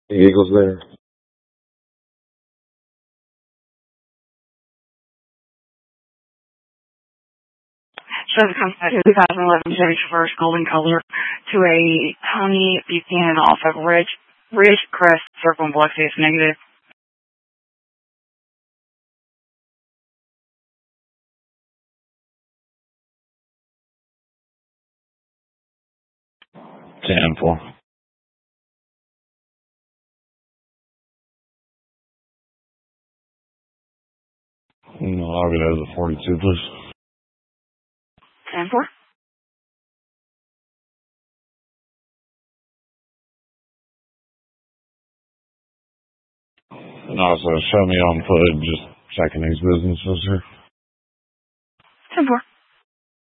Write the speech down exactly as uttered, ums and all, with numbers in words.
The Eagles there. So it comes back to two thousand eleven Chevy Traverse golden color to a Tony Buchanan off of Ridge, Ridge Crest Circle in Biloxi. It's negative. ten four. No, I'll get out of the forty-two, please. ten four. And also show me on foot, just checking these businesses here. ten four.